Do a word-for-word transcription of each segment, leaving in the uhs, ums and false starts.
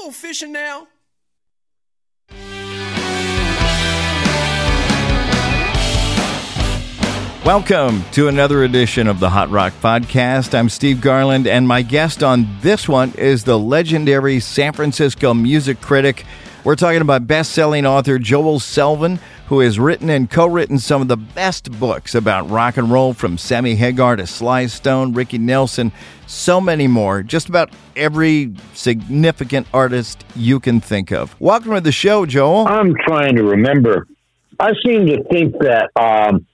go fishing now? Welcome to another edition of the Hot Rock Podcast. I'm Steve Garland, and my guest on this one is the legendary San Francisco music critic. We're talking about best-selling author Joel Selvin, who has written and co-written some of the best books about rock and roll, from Sammy Hagar to Sly Stone, Ricky Nelson, so many more. Just about every significant artist you can think of. Welcome to the show, Joel. I'm trying to remember. I seem to think that um,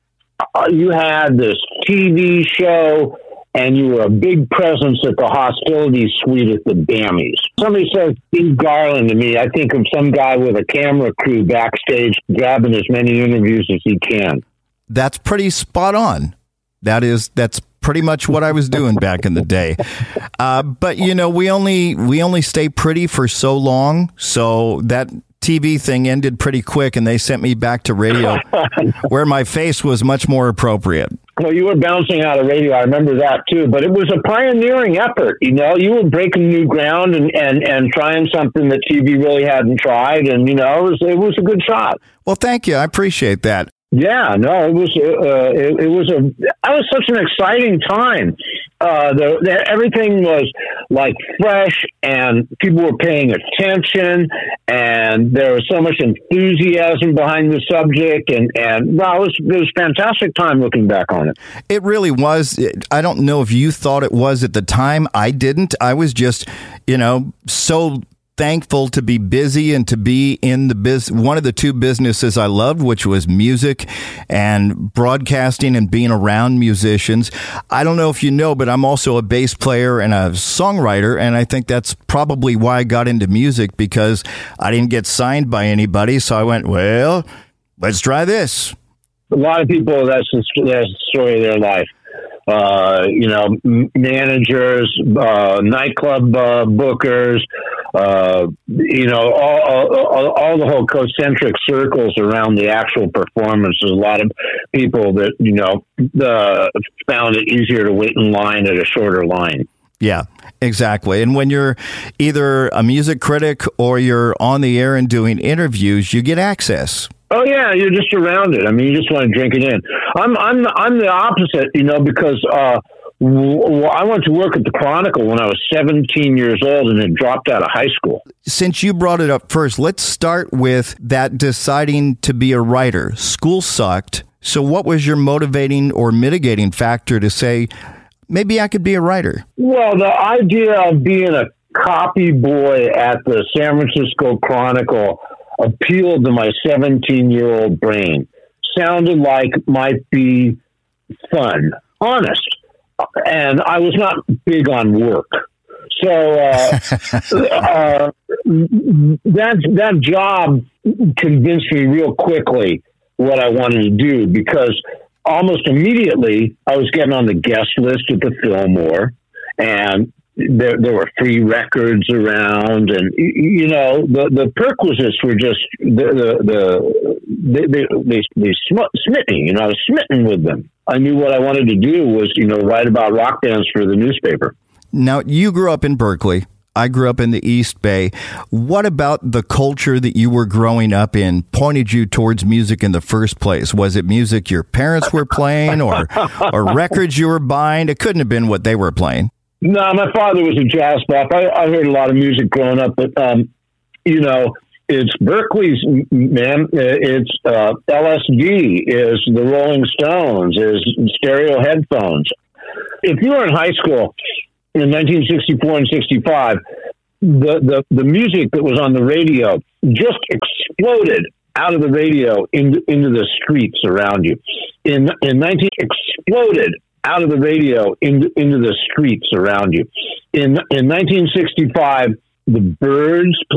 you had this T V show and you were a big presence at the hostility suite at the Bammys. Somebody says Steve Garland to me, I think of some guy with a camera crew backstage grabbing as many interviews as he can. That's pretty spot on. That is, that's pretty much what I was doing back in the day. Uh, but, you know, we only we only stay pretty for so long, so that T V thing ended pretty quick, and they sent me back to radio, where my face was much more appropriate. Well, you were bouncing out of radio. I remember that, too. But it was a pioneering effort. You know, you were breaking new ground and, and, and trying something that T V really hadn't tried. And, you know, it was, it was a good shot. Well, thank you. I appreciate that. Yeah, no, it was uh, it, it was a that was such an exciting time. Uh, the, the, everything was like fresh, and people were paying attention, and there was so much enthusiasm behind the subject, and and wow, it was it was a fantastic time looking back on it. It really was. I don't know if you thought it was at the time. I didn't. I was just, you know, so thankful to be busy and to be in the biz, one of the two businesses I loved, which was music and broadcasting and being around musicians. I don't know if you know, but I'm also a bass player and a songwriter, and I think that's probably why I got into music, because I didn't get signed by anybody, so I went, well, let's try this. A lot of people, that's the, that's the story of their life. Uh, you know, managers, uh, nightclub uh, bookers, uh, you know, all, all, all the whole concentric circles around the actual performance. There's a lot of people that, you know, uh, found it easier to wait in line at a shorter line. Yeah, exactly. And when you're either a music critic or you're on the air and doing interviews, you get access. Oh yeah, you're just around it. I mean, you just want to drink it in. I'm I'm I'm the opposite, you know, because uh, w- I went to work at the Chronicle when I was seventeen years old and had dropped out of high school. Since you brought it up first, let's start with that deciding to be a writer. School sucked. So what was your motivating or mitigating factor to say, maybe I could be a writer? Well, the idea of being a copy boy at the San Francisco Chronicle appealed to my seventeen-year-old brain. Sounded like might be fun, honest. And I was not big on work. So uh, uh, that, that job convinced me real quickly what I wanted to do, because almost immediately I was getting on the guest list at the Fillmore, and There, there were free records around, and you know the, the perquisites were just the the, the they they they, they sm- smit me. You know, I was smitten with them. I knew what I wanted to do was, you know, write about rock bands for the newspaper. Now, you grew up in Berkeley. I grew up in the East Bay. What about the culture that you were growing up in pointed you towards music in the first place? Was it music your parents were playing, or or records you were buying? It couldn't have been what they were playing. No, my father was a jazz buff. I, I heard a lot of music growing up, but, um, you know, it's Berkeley's, man. It's uh, L S D, is the Rolling Stones, is stereo headphones. If you were in high school in nineteen sixty-four and sixty-five, the, the, the music that was on the radio just exploded out of the radio into, into the streets around you. In, in nineteen exploded out of the radio into, into the streets around you. In in nineteen sixty-five, the Byrds